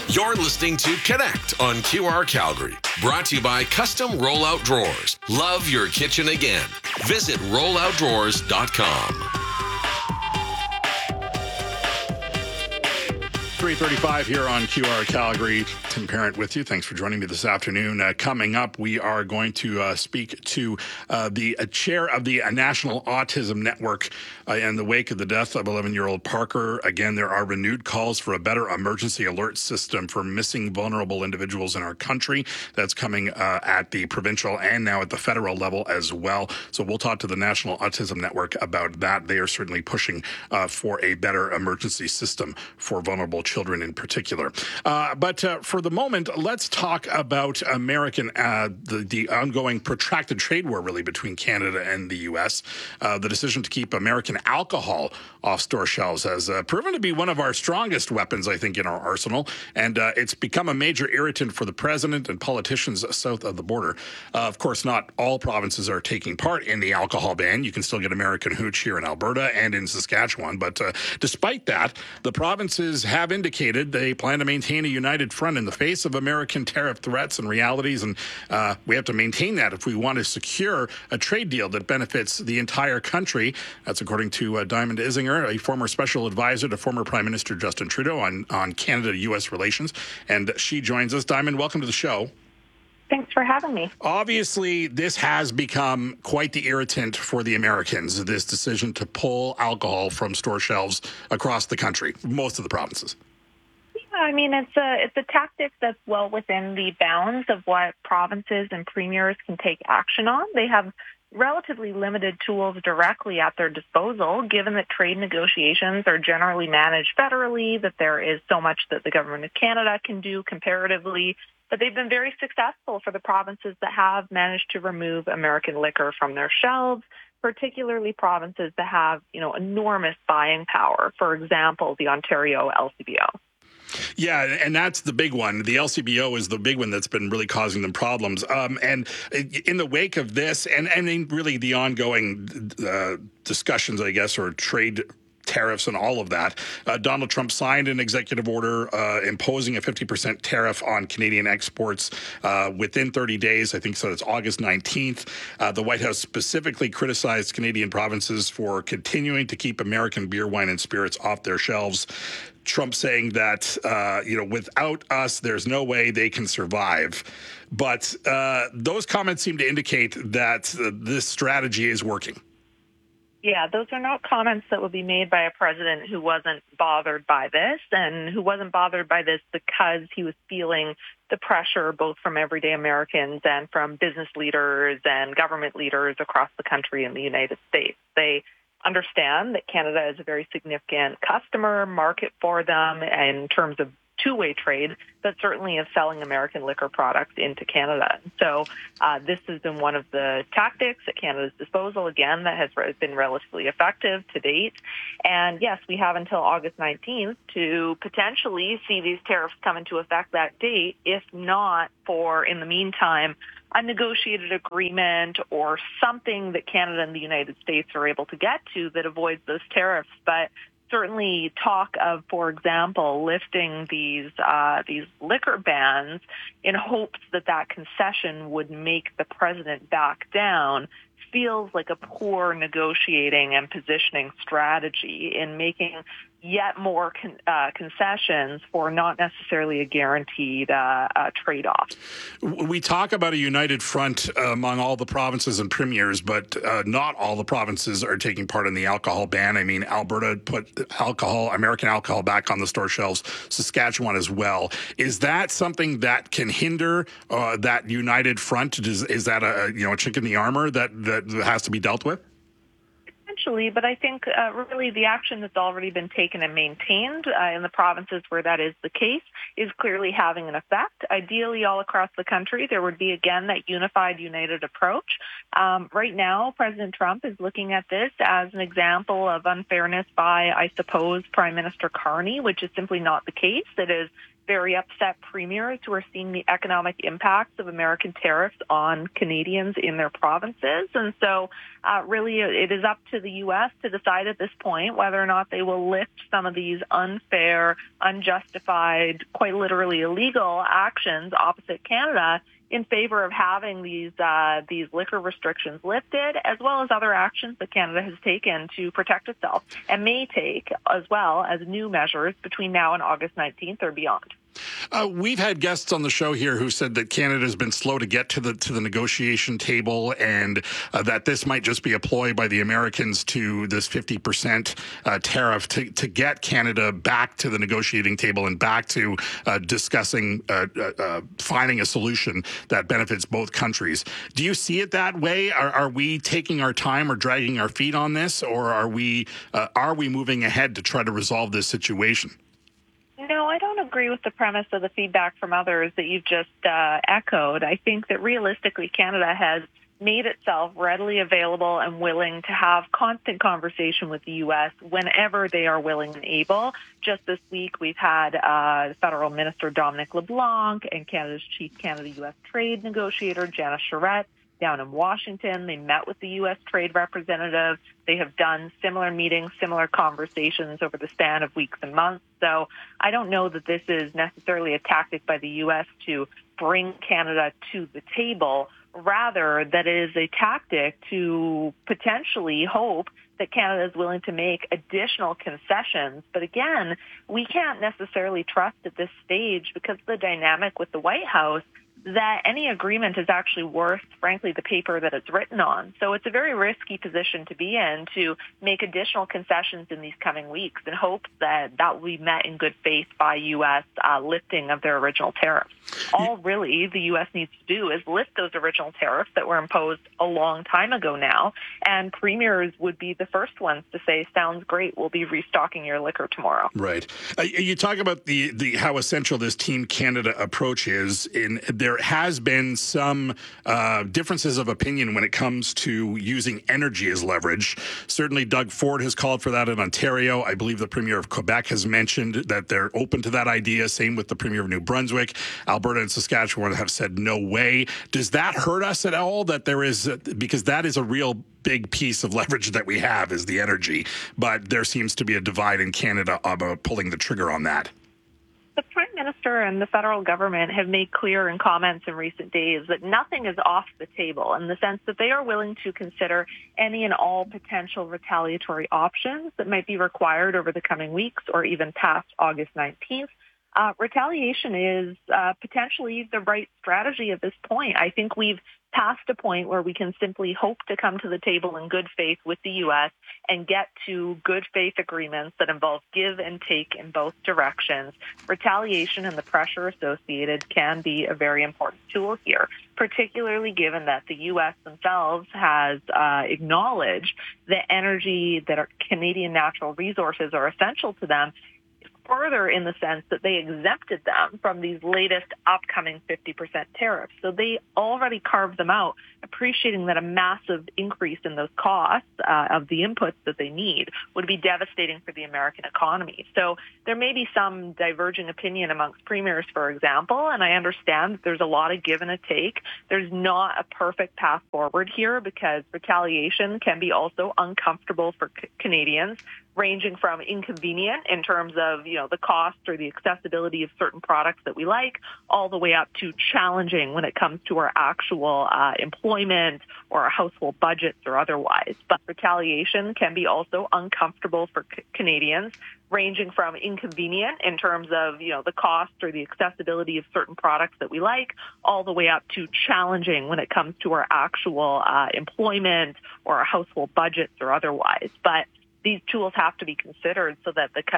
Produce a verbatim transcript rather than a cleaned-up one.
You're listening to Connect on Q R Calgary. Brought to you by Custom Rollout Drawers. Love your kitchen again. Visit rollout drawers dot com. three thirty-five here on Q R Calgary. Tim Parent with you. Thanks for joining me this afternoon. Uh, coming up, we are going to uh, speak to uh, the uh, chair of the uh, National Autism Network uh, in the wake of the death of eleven-year-old Parker. Again, there are renewed calls for a better emergency alert system for missing vulnerable individuals in our country. That's coming uh, at the provincial and now at the federal level as well. So we'll talk to the National Autism Network about that. They are certainly pushing uh, for a better emergency system for vulnerable children in particular. Uh, but uh, for the moment, let's talk about American, uh, the, the ongoing protracted trade war really between Canada and the U S. Uh, the decision to keep American alcohol off store shelves has uh, proven to be one of our strongest weapons, I think, in our arsenal. And uh, it's become a major irritant for the president and politicians south of the border. Uh, of course, not all provinces are taking part in the alcohol ban. You can still get American hooch here in Alberta and in Saskatchewan. But uh, despite that, the provinces have indicated they plan to maintain a united front in the face of American tariff threats and realities. And uh, we have to maintain that if we want to secure a trade deal that benefits the entire country. That's according to uh, Diamond Isinger, a former special advisor to former Prime Minister Justin Trudeau on, on Canada-U S relations. And she joins us. Diamond, welcome to the show. Thanks for having me. Obviously, this has become quite the irritant for the Americans, this decision to pull alcohol from store shelves across the country, most of the provinces. Yeah, I mean, it's a, it's a tactic that's well within the bounds of what provinces and premiers can take action on. They have relatively limited tools directly at their disposal, given that trade negotiations are generally managed federally, that there is so much that the Government of Canada can do comparatively. But they've been very successful for the provinces that have managed to remove American liquor from their shelves, particularly provinces that have, you know, enormous buying power. For example, the Ontario L C B O. Yeah, and that's the big one. The L C B O is the big one that's been really causing them problems. Um, and in the wake of this, and, and in really the ongoing uh, discussions, I guess, or trade tariffs and all of that, uh, Donald Trump signed an executive order uh, imposing a fifty percent tariff on Canadian exports uh, within thirty days. I think so. It's August nineteenth. Uh, the White House specifically criticized Canadian provinces for continuing to keep American beer, wine, and spirits off their shelves. Trump saying that, uh, you know, without us, there's no way they can survive. But uh, those comments seem to indicate that uh, this strategy is working. Yeah, those are not comments that would be made by a president who wasn't bothered by this and who wasn't bothered by this because he was feeling the pressure both from everyday Americans and from business leaders and government leaders across the country in the United States. They understand that Canada is a very significant customer market for them in terms of two-way trade, but certainly of selling American liquor products into Canada. So uh, this has been one of the tactics at Canada's disposal, again, that has been relatively effective to date. And yes, we have until August nineteenth to potentially see these tariffs come into effect that date, if not for, in the meantime, a negotiated agreement or something that Canada and the United States are able to get to that avoids those tariffs. But certainly talk of, for example, lifting these uh, these liquor bans in hopes that that concession would make the president back down feels like a poor negotiating and positioning strategy in making yet more con- uh, concessions for not necessarily a guaranteed uh, uh, trade-off. We talk about a united front uh, among all the provinces and premiers, but uh, not all the provinces are taking part in the alcohol ban. I mean, Alberta put alcohol, American alcohol, back on the store shelves, Saskatchewan as well. Is that something that can hinder uh, that united front? Is, is that a, you know, a chink in the armor that, that has to be dealt with? But I think uh, really the action that's already been taken and maintained uh, in the provinces where that is the case is clearly having an effect. Ideally, all across the country, there would be, again, that unified, united approach. Um, right now, President Trump is looking at this as an example of unfairness by, I suppose, Prime Minister Carney, which is simply not the case. It is very upset premiers who are seeing the economic impacts of American tariffs on Canadians in their provinces. And so uh, really it is up to the U S to decide at this point whether or not they will lift some of these unfair, unjustified, quite literally illegal actions opposite Canada in favor of having these uh, these liquor restrictions lifted, as well as other actions that Canada has taken to protect itself and may take as well as new measures between now and August nineteenth or beyond. Uh, we've had guests on the show here who said that Canada has been slow to get to the to the negotiation table, and uh, that this might just be a ploy by the Americans to this fifty percent uh, tariff to, to get Canada back to the negotiating table and back to uh, discussing uh, uh, finding a solution that benefits both countries. Do you see it that way? Are, are we taking our time or dragging our feet on this, or are we uh, are we moving ahead to try to resolve this situation? No, I don't agree with the premise of the feedback from others that you've just uh, echoed. I think that realistically, Canada has made itself readily available and willing to have constant conversation with the U S whenever they are willing and able. Just this week, we've had uh, Federal Minister Dominic LeBlanc and Canada's Chief Canada-U S Trade Negotiator, Janice Charette, down in Washington. They met with the U S trade representative. They have done similar meetings, similar conversations over the span of weeks and months. So I don't know that this is necessarily a tactic by the U S to bring Canada to the table. Rather, that it is a tactic to potentially hope that Canada is willing to make additional concessions. But again, we can't necessarily trust at this stage, because of the dynamic with the White House, that any agreement is actually worth, frankly, the paper that it's written on. So it's a very risky position to be in, to make additional concessions in these coming weeks and hope that that will be met in good faith by U S uh, lifting of their original tariffs. All really the U S needs to do is lift those original tariffs that were imposed a long time ago now, and premiers would be the first ones to say, sounds great, we'll be restocking your liquor tomorrow. Right. Uh, you talk about the, the how essential this Team Canada approach is. In there has been some uh, differences of opinion when it comes to using energy as leverage. Certainly Doug Ford has called for that in Ontario. I believe the Premier of Quebec has mentioned that they're open to that idea. Same with the Premier of New Brunswick. Alberta and Saskatchewan have said no way. Does that hurt us at all, that there is, because that is a real big piece of leverage that we have, is the energy, but there seems to be a divide in Canada about pulling the trigger on that? The Prime Minister and the federal government have made clear in comments in recent days that nothing is off the table, in the sense that they are willing to consider any and all potential retaliatory options that might be required over the coming weeks or even past August nineteenth. Uh, retaliation is uh, potentially the right strategy at this point. I think we've past a point where we can simply hope to come to the table in good faith with the U S and get to good faith agreements that involve give and take in both directions. Retaliation and the pressure associated can be a very important tool here, particularly given that the U S themselves has uh, acknowledged that energy, that our Canadian natural resources are essential to them, further in the sense that they exempted them from these latest upcoming fifty percent tariffs. So they already carved them out, appreciating that a massive increase in those costs uh, of the inputs that they need would be devastating for the American economy. So there may be some diverging opinion amongst premiers, for example, and I understand that there's a lot of give and a take. There's not a perfect path forward here, because retaliation can be also uncomfortable for C- Canadians, ranging from inconvenient in terms of, you know, the cost or the accessibility of certain products that we like, all the way up to challenging when it comes to our actual uh, employment or our household budgets or otherwise. But retaliation can be also uncomfortable for C- Canadians, ranging from inconvenient in terms of, you know, the cost or the accessibility of certain products that we like, all the way up to challenging when it comes to our actual uh, employment or our household budgets or otherwise. But these tools have to be considered so that the